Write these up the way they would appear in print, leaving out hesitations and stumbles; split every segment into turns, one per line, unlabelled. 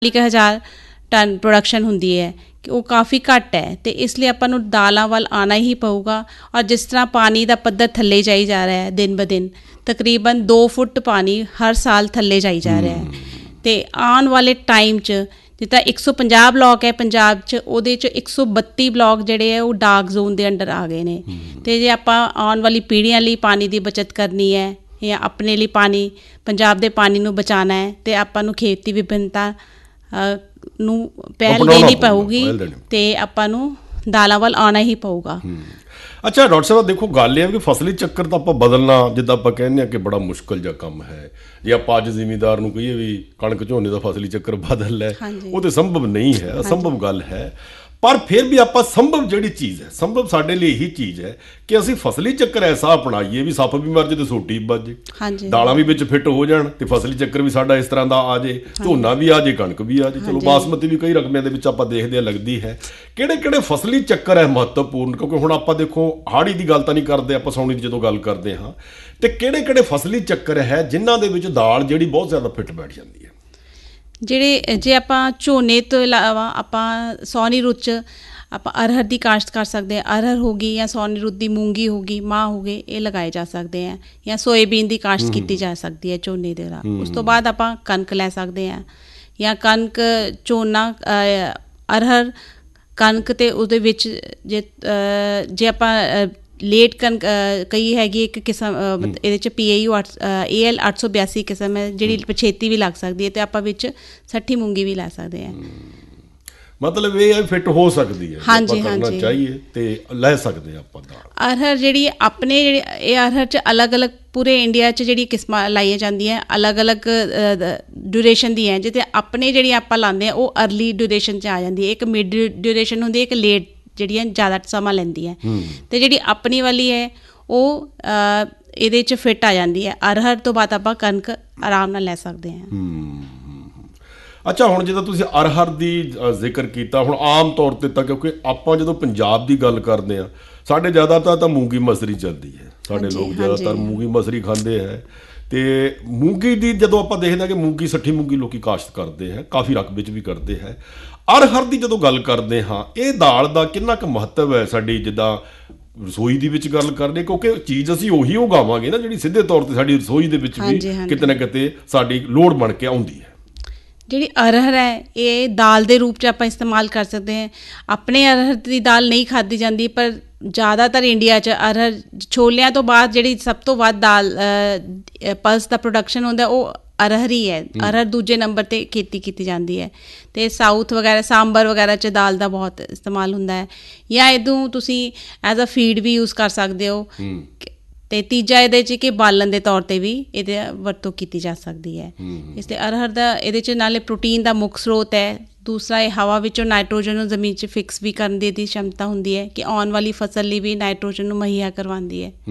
40,000 ton production ਹੁੰਦੀ ਹੈ ਕਿ ਉਹ ਕਾਫੀ ਘੱਟ ਹੈ, ਅਤੇ ਇਸ ਲਈ ਆਪਾਂ ਨੂੰ ਦਾਲਾਂ ਵੱਲ ਆਉਣਾ ਹੀ ਪਊਗਾ। ਔਰ ਜਿਸ ਤਰ੍ਹਾਂ ਪਾਣੀ ਦਾ ਪੱਧਰ ਥੱਲੇ ਜਾਈ ਜਾ ਰਿਹਾ ਹੈ ਦਿਨ ਬ ਦਿਨ, ਤਕਰੀਬਨ 2 ਫੁੱਟ ਪਾਣੀ ਹਰ ਸਾਲ ਥੱਲੇ ਜਾਈ ਜਾ ਰਿਹਾ ਹੈ, ਅਤੇ ਆਉਣ ਵਾਲੇ ਟਾਈਮ 'ਚ ਜਿੱਦਾਂ 150 ਬਲਾਕ ਹੈ ਪੰਜਾਬ 'ਚ, ਉਹਦੇ 'ਚ 132 ਬਲਾਕ ਜਿਹੜੇ ਹੈ ਉਹ ਡਾਰਕ ਜ਼ੋਨ ਦੇ ਅੰਡਰ ਆ ਗਏ ਨੇ। ਅਤੇ ਜੇ ਆਪਾਂ ਆਉਣ ਵਾਲੀ ਪੀੜ੍ਹੀਆਂ ਲਈ ਪਾਣੀ ਦੀ ਬੱਚਤ ਕਰਨੀ ਹੈ ਜਾਂ ਆਪਣੇ ਲਈ ਪਾਣੀ, ਪੰਜਾਬ ਦੇ ਪਾਣੀ ਨੂੰ ਬਚਾਉਣਾ ਹੈ, ਅਤੇ ਆਪਾਂ ਨੂੰ ਖੇਤੀ ਵਿਭਿੰਨਤਾ ਨੂੰ ਪਹਿਲ ਦੇਣੀ ਪਊਗੀ, ਅਤੇ ਆਪਾਂ ਨੂੰ ਦਾਲਾਂ ਵੱਲ ਆਉਣਾ ਹੀ ਪਊਗਾ।
ਅੱਛਾ ਡਾਕਟਰ ਸਾਹਿਬ, ਦੇਖੋ ਗੱਲ ਇਹ ਹੈ ਕਿ ਫਸਲੀ ਚੱਕਰ ਤਾਂ ਆਪਾਂ ਬਦਲਣਾ, ਜਿੱਦਾਂ ਆਪਾਂ ਕਹਿੰਦੇ ਹਾਂ ਕਿ ਬੜਾ ਮੁਸ਼ਕਿਲ ਜਿਹਾ ਕੰਮ ਹੈ। ਜੇ ਆਪਾਂ ਅੱਜ ਜ਼ਿਮੀਂਦਾਰ ਨੂੰ ਕਹੀਏ ਵੀ ਕਣਕ ਝੋਨੇ ਦਾ ਫਸਲੀ ਚੱਕਰ ਬਦਲ ਲੈ, ਉਹ ਤਾਂ ਸੰਭਵ ਨਹੀਂ ਹੈ, ਅਸੰਭਵ ਗੱਲ ਹੈ। ਪਰ ਫਿਰ ਵੀ ਆਪਾਂ ਸੰਭਵ ਜਿਹੜੀ ਚੀਜ਼ ਹੈ, ਸੰਭਵ ਸਾਡੇ ਲਈ ਇਹੀ ਚੀਜ਼ ਹੈ ਕਿ ਅਸੀਂ ਫਸਲੀ ਚੱਕਰ ਐਸਾ ਅਪਣਾਈਏ ਵੀ ਸੱਪ ਵੀ ਮਰ ਜੇ ਤੇ ਸੋਟੀ ਵੀ ਵੱਜ ਜੇ, ਦਾਲਾਂ ਵੀ ਵਿੱਚ ਫਿੱਟ ਹੋ ਜਾਣ, ਤੇ ਫਸਲੀ ਚੱਕਰ ਵੀ ਸਾਡਾ ਇਸ ਤਰ੍ਹਾਂ ਦਾ ਆ ਜੇ, ਝੋਨਾ ਵੀ ਆ ਜੇ, ਕਣਕ ਵੀ ਆ ਜੇ। ਚਲੋ ਬਾਸਮਤੀ ਵੀ ਕਈ ਰਕਮਿਆਂ ਦੇ ਵਿੱਚ ਆਪਾਂ ਦੇਖਦੇ ਹਾਂ ਲੱਗਦੀ ਹੈ। ਕਿਹੜੇ ਕਿਹੜੇ ਫਸਲੀ ਚੱਕਰ ਹੈ ਮਹੱਤਵਪੂਰਨ? ਕਿਉਂਕਿ ਹੁਣ ਆਪਾਂ ਦੇਖੋ ਹਾੜੀ ਦੀ ਗੱਲ ਤਾਂ ਨਹੀਂ ਕਰਦੇ ਆਪਾਂ, ਸਾਉਣੀ ਦੀ ਜਦੋਂ ਗੱਲ ਕਰਦੇ ਹਾਂ, ਤੇ ਕਿਹੜੇ ਕਿਹੜੇ ਫਸਲੀ ਚੱਕਰ ਹੈ ਜਿਨ੍ਹਾਂ ਦੇ ਵਿੱਚ ਦਾਲ ਜਿਹੜੀ ਬਹੁਤ ਜ਼ਿਆਦਾ ਫਿੱਟ ਬੈਠ ਜਾਂਦੀ ਹੈ?
ਜਿਹੜੇ ਜੇ ਆਪਾਂ ਝੋਨੇ ਤੋਂ ਇਲਾਵਾ ਆਪਾਂ ਸੌਣੀ ਰੁੱਤ 'ਚ ਆਪਾਂ ਅਰਹਰ ਦੀ ਕਾਸ਼ਤ ਕਰ ਸਕਦੇ ਹਾਂ। ਅਰਹਰ ਹੋ ਗਈ, ਜਾਂ ਸੌਣੀ ਰੁੱਤ ਦੀ ਮੂੰਗੀ ਹੋ ਗਈ, ਮਾਹ ਹੋ ਗਏ, ਇਹ ਲਗਾਏ ਜਾ ਸਕਦੇ ਹੈ। ਜਾਂ ਸੋਇਆਬੀਨ ਦੀ ਕਾਸ਼ਤ ਕੀਤੀ ਜਾ ਸਕਦੀ ਹੈ ਝੋਨੇ ਦੇ ਨਾਲ। ਉਸ ਤੋਂ ਬਾਅਦ ਆਪਾਂ ਕਣਕ ਲੈ ਸਕਦੇ ਹਾਂ, ਜਾਂ ਕਣਕ, ਝੋਨਾ, ਅਰਹਰ, ਕਣਕ, ਅਤੇ ਉਹਦੇ ਵਿੱਚ ਜੇ ਆਪਾਂ ਲੇਟ ਕਣਕ ਕਈ ਹੈਗੀ ਇੱਕ ਕਿਸਮ, ਇਹਦੇ 'ਚ PAU AL 882 ਕਿਸਮ ਹੈ ਜਿਹੜੀ ਛੇਤੀ ਵੀ ਲੱਗ ਸਕਦੀ ਹੈ, ਅਤੇ ਆਪਾਂ ਵਿੱਚ ਸੱਠੀ ਮੂੰਗੀ ਵੀ ਲੈ ਸਕਦੇ ਹਾਂ।
ਮਤਲਬ ਇਹ ਹੈ ਫਿੱਟ ਹੋ ਸਕਦੀ ਹੈ, ਕਰਨਾ ਚਾਹੀਏ ਤੇ ਲੈ ਸਕਦੇ ਆਪਾਂ ਦਾਲ।
ਅਰਹਰ ਜਿਹੜੀ ਆਪਣੇ ਇਹ ਅਰਹਰ 'ਚ ਅਲੱਗ-ਅਲੱਗ ਪੂਰੇ ਇੰਡੀਆ 'ਚ ਜਿਹੜੀ ਕਿਸਮਾਂ ਲਾਈਆਂ ਜਾਂਦੀਆਂ, ਅਲੱਗ-ਅਲੱਗ ਡਿਊਰੇਸ਼ਨ ਦੀਆਂ। ਜਿੱਥੇ ਆਪਣੇ ਜਿਹੜੀ ਆਪਾਂ ਲਾਉਂਦੇ ਹਾਂ ਉਹ ਅਰਲੀ ਡਿਊਰੇਸ਼ਨ 'ਚ ਆ ਜਾਂਦੀ ਹੈ, ਇੱਕ ਮਿਡ ਡਿਊਰੇਸ਼ਨ ਹੁੰਦੀ ਹੈ, ਇੱਕ ਲੇਟ ਜਿਹੜੀਆਂ ਜ਼ਿਆਦਾ ਸਮਾਂ ਲੈਂਦੀ ਹੈ। ਅਤੇ ਜਿਹੜੀ ਆਪਣੀ ਵਾਲੀ ਹੈ ਉਹ ਇਹਦੇ 'ਚ ਫਿੱਟ ਆ ਜਾਂਦੀ ਹੈ। ਅਰਹਰ ਤੋਂ ਬਾਅਦ ਆਪਾਂ ਕਣਕ ਆਰਾਮ ਨਾਲ ਲੈ ਸਕਦੇ ਹਾਂ।
ਅੱਛਾ, ਹੁਣ ਜਿੱਦਾਂ ਤੁਸੀਂ ਅਰਹਰ ਦੀ ਜ਼ਿਕਰ ਕੀਤਾ, ਹੁਣ ਆਮ ਤੌਰ 'ਤੇ ਤਾਂ ਕਿਉਂਕਿ ਆਪਾਂ ਜਦੋਂ ਪੰਜਾਬ ਦੀ ਗੱਲ ਕਰਦੇ ਹਾਂ, ਸਾਡੇ ਜ਼ਿਆਦਾਤਰ ਤਾਂ ਮੂੰਗੀ ਮਸਰੀ ਚੱਲਦੀ ਹੈ। ਸਾਡੇ ਲੋਕ ਜ਼ਿਆਦਾਤਰ ਮੂੰਗੀ ਮਸਰੀ ਖਾਂਦੇ ਹੈ। ਅਤੇ ਮੂੰਗੀ ਦੀ ਜਦੋਂ ਆਪਾਂ ਦੇਖਦੇ ਹਾਂ ਕਿ ਮੂੰਗੀ, ਸੱਠੀ ਮੂੰਗੀ ਲੋਕ ਕਾਸ਼ਤ ਕਰਦੇ ਹੈ, ਕਾਫੀ ਰਕਬੇ 'ਚ ਵੀ ਕਰਦੇ ਹੈ। ਅਰਹਰ ਦੀ ਜਦੋਂ ਗੱਲ ਕਰਦੇ ਹਾਂ, ਇਹ ਦਾਲ ਦਾ ਕਿੰਨਾ ਕੁ ਮਹੱਤਵ ਹੈ ਸਾਡੀ ਜਿੱਦਾਂ ਰਸੋਈ ਦੇ ਵਿੱਚ ਗੱਲ ਕਰਦੇ? ਕਿਉਂਕਿ ਚੀਜ਼ ਅਸੀਂ ਉਹੀ ਉਗਾਵਾਂਗੇ ਨਾ ਜਿਹੜੀ ਸਿੱਧੇ ਤੌਰ 'ਤੇ ਸਾਡੀ ਰਸੋਈ ਦੇ ਵਿੱਚ ਵੀ ਕਿਤੇ ਨਾ ਕਿਤੇ ਸਾਡੀ ਲੋੜ ਬਣ ਕੇ ਆਉਂਦੀ ਹੈ।
ਜਿਹੜੀ ਅਰਹਰ ਹੈ ਇਹ ਦਾਲ ਦੇ ਰੂਪ 'ਚ ਆਪਾਂ ਇਸਤੇਮਾਲ ਕਰ ਸਕਦੇ ਹਾਂ। ਆਪਣੇ ਅਰਹਰ ਦੀ ਦਾਲ ਨਹੀਂ ਖਾਧੀ ਜਾਂਦੀ, ਪਰ ਜ਼ਿਆਦਾਤਰ ਇੰਡੀਆ 'ਚ ਅਰਹਰ, ਛੋਲਿਆਂ ਤੋਂ ਬਾਅਦ ਜਿਹੜੀ ਸਭ ਤੋਂ ਵੱਧ ਦਾਲ ਪਲਸ ਦਾ ਪ੍ਰੋਡਕਸ਼ਨ ਹੁੰਦਾ ਉਹ ਅਰਹਰ ਹੀ ਹੈ। ਅਰਹਰ ਦੂਜੇ ਨੰਬਰ 'ਤੇ ਖੇਤੀ ਕੀਤੀ ਜਾਂਦੀ ਹੈ, ਅਤੇ ਸਾਊਥ ਵਗੈਰਾ, ਸਾਂਬਰ ਵਗੈਰਾ 'ਚ ਦਾਲ ਦਾ ਬਹੁਤ ਇਸਤੇਮਾਲ ਹੁੰਦਾ ਹੈ। ਜਾਂ ਇਹਨੂੰ ਤੁਸੀਂ as a feed we use ਕਰ ਸਕਦੇ ਹੋ। ਅਤੇ ਤੀਜਾ ਇਹਦੇ 'ਚ ਕਿ ਬਾਲਣ ਦੇ ਤੌਰ 'ਤੇ ਵੀ ਇਹਦੀ ਵਰਤੋਂ ਕੀਤੀ ਜਾ ਸਕਦੀ ਹੈ। ਇਸ ਲਈ ਅਰਹਰ ਦਾ ਇਹਦੇ 'ਚ ਨਾਲੇ ਪ੍ਰੋਟੀਨ ਦਾ ਮੁੱਖ ਸਰੋਤ ਹੈ। ਦੂਸਰਾ, ਇਹ ਹਵਾ ਵਿੱਚੋਂ ਨਾਈਟ੍ਰੋਜਨ ਨੂੰ ਜ਼ਮੀਨ 'ਚ ਫਿਕਸ ਵੀ ਕਰਨ ਦੀ ਇਹਦੀ ਸ਼ਮਤਾ ਹੁੰਦੀ ਹੈ ਕਿ ਆਉਣ ਵਾਲੀ ਫਸਲ ਲਈ ਵੀ ਨਾਈਟ੍ਰੋਜਨ ਨੂੰ ਮੁਹੱਈਆ ਕਰਵਾਉਂਦੀ ਹੈ।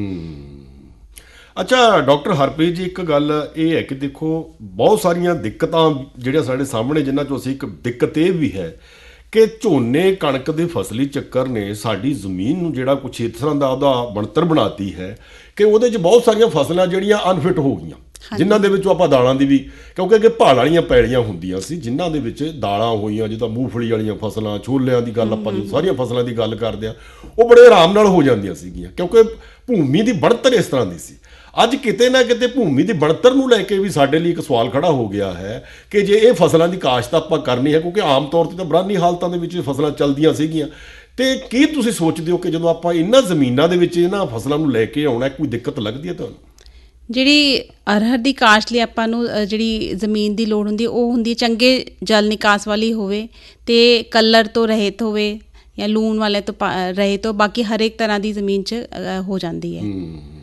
ਅੱਛਾ ਡਾਕਟਰ ਹਰਪ੍ਰੀਤ ਜੀ, ਇੱਕ ਗੱਲ ਇਹ ਹੈ ਕਿ ਦੇਖੋ ਬਹੁਤ ਸਾਰੀਆਂ ਦਿੱਕਤਾਂ ਜਿਹੜੀਆਂ ਸਾਡੇ ਸਾਹਮਣੇ, ਜਿਨ੍ਹਾਂ 'ਚੋਂ ਅਸੀਂ ਇੱਕ ਦਿੱਕਤ ਇਹ ਵੀ ਹੈ ਕਿ ਝੋਨੇ ਕਣਕ ਦੇ ਫਸਲੀ ਚੱਕਰ ਨੇ ਸਾਡੀ ਜ਼ਮੀਨ ਨੂੰ ਜਿਹੜਾ ਕੁਛ ਇਸ ਤਰ੍ਹਾਂ ਦਾ ਉਹਦਾ ਬਣਤਰ ਬਣਾਤੀ ਹੈ ਕਿ ਉਹਦੇ 'ਚ ਬਹੁਤ ਸਾਰੀਆਂ ਫਸਲਾਂ ਜਿਹੜੀਆਂ ਅਨਫਿਟ ਹੋ ਗਈਆਂ, ਜਿਨ੍ਹਾਂ ਦੇ ਵਿੱਚੋਂ ਆਪਾਂ ਦਾਲਾਂ ਦੀ ਵੀ, ਕਿਉਂਕਿ ਅੱਗੇ ਭਾਲ ਵਾਲੀਆਂ ਪੈਲੀਆਂ ਹੁੰਦੀਆਂ ਸੀ ਜਿਨ੍ਹਾਂ ਦੇ ਵਿੱਚ ਦਾਲਾਂ ਹੋਈਆਂ, ਜਿੱਦਾਂ ਮੂੰਗਫਲੀ ਵਾਲੀਆਂ ਫਸਲਾਂ, ਛੋਲਿਆਂ ਦੀ ਗੱਲ ਆਪਾਂ ਜਦੋਂ ਸਾਰੀਆਂ ਫਸਲਾਂ ਦੀ ਗੱਲ ਕਰਦੇ ਹਾਂ, ਉਹ ਬੜੇ ਆਰਾਮ ਨਾਲ ਹੋ ਜਾਂਦੀਆਂ ਸੀਗੀਆਂ ਕਿਉਂਕਿ ਭੂਮੀ ਦੀ ਬਣਤਰ ਇਸ ਤਰ੍ਹਾਂ ਦੀ ਸੀ। ਅੱਜ ਕਿਤੇ ਨਾ ਕਿਤੇ ਭੂਮੀ ਦੀ ਬਣਤਰ ਨੂੰ ਲੈ ਕੇ ਵੀ ਸਾਡੇ ਲਈ ਇੱਕ ਸਵਾਲ ਖੜਾ ਹੋ ਗਿਆ ਹੈ ਕਿ ਜੇ ਇਹ ਫਸਲਾਂ ਦੀ ਕਾਸ਼ਤ ਆਪਾਂ ਕਰਨੀ ਹੈ, ਕਿਉਂਕਿ ਆਮ ਤੌਰ 'ਤੇ ਤਾਂ ਬਰਾਨੀ ਹਾਲਤਾਂ ਦੇ ਵਿੱਚ ਫਸਲਾਂ ਚੱਲਦੀਆਂ ਸੀਗੀਆਂ, ਅਤੇ ਕੀ ਤੁਸੀਂ ਸੋਚਦੇ ਹੋ ਕਿ ਜਦੋਂ ਆਪਾਂ ਇਹਨਾਂ ਜ਼ਮੀਨਾਂ ਦੇ ਵਿੱਚ ਇਹਨਾਂ ਫਸਲਾਂ ਨੂੰ ਲੈ ਕੇ ਆਉਣਾ, ਕੋਈ ਦਿੱਕਤ ਲੱਗਦੀ ਹੈ ਤੁਹਾਨੂੰ?
ਜਿਹੜੀ ਅਰਹਰ ਦੀ ਕਾਸ਼ਤ ਲਈ ਆਪਾਂ ਨੂੰ ਜਿਹੜੀ ਜ਼ਮੀਨ ਦੀ ਲੋੜ ਹੁੰਦੀ ਉਹ ਹੁੰਦੀ ਚੰਗੇ ਜਲ ਨਿਕਾਸ ਵਾਲੀ ਹੋਵੇ, ਅਤੇ ਕਲਰ ਤੋਂ ਰਹਿਤ ਹੋਵੇ ਜਾਂ ਲੂਣ ਵਾਲੇ ਤੋਂ ਰਹਿਤ ਹੋ। ਬਾਕੀ ਹਰ ਇੱਕ ਤਰ੍ਹਾਂ ਦੀ ਜ਼ਮੀਨ 'ਚ ਹੋ ਜਾਂਦੀ ਹੈ।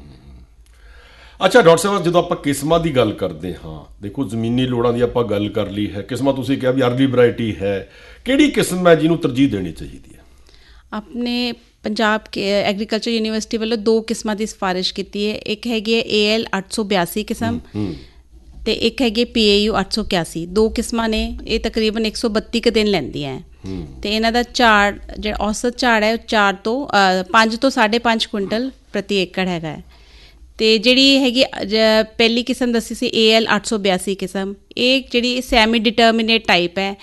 ਅੱਛਾ ਡਾਕਟਰ ਸਾਹਿਬ, ਜਦੋਂ ਆਪਾਂ ਕਿਸਮਾਂ ਦੀ ਗੱਲ ਕਰਦੇ ਹਾਂ, ਦੇਖੋ ਜ਼ਮੀਨੀ ਲੋੜਾਂ ਦੀ ਆਪਾਂ ਗੱਲ ਕਰ ਲਈ ਹੈ, ਕਿਸਮਾਂ ਤੁਸੀਂ ਕਿਹਾ ਵੀ ਅਰਲੀ ਵਰਾਇਟੀ ਹੈ, ਕਿਹੜੀ ਕਿਸਮ ਹੈ ਜਿਹਨੂੰ ਤਰਜੀਹ ਦੇਣੀ ਚਾਹੀਦੀ ਹੈ? ਆਪਣੇ
ਪੰਜਾਬ ਐਗਰੀਕਲਚਰ ਯੂਨੀਵਰਸਿਟੀ ਵੱਲੋਂ 2 ਕਿਸਮਾਂ ਦੀ ਸਿਫਾਰਿਸ਼ ਕੀਤੀ ਹੈ। ਇੱਕ ਹੈਗੀ ਹੈ AL 882 ਕਿਸਮ, ਅਤੇ ਇੱਕ ਹੈਗੀ PAU 881। 2 ਕਿਸਮਾਂ ਨੇ, ਇਹ ਤਕਰੀਬਨ 132 ਕੁ ਦਿਨ ਲੈਂਦੀਆਂ, ਅਤੇ ਇਹਨਾਂ ਦਾ ਝਾੜ, ਜਿਹੜਾ ਔਸਤ ਝਾੜ ਹੈ ਉਹ 5 ਤੋਂ 5.5 ਕੁਇੰਟਲ ਪ੍ਰਤੀ ਏਕੜ ਹੈਗਾ ਹੈ। ਅਤੇ ਜਿਹੜੀ ਹੈਗੀ ਪਹਿਲੀ ਕਿਸਮ ਦੱਸੀ ਸੀ AL 882 ਕਿਸਮ, ਇਹ ਜਿਹੜੀ ਸੈਮੀ ਡਿਟਰਮੀਨੇਟ ਟਾਈਪ ਹੈ,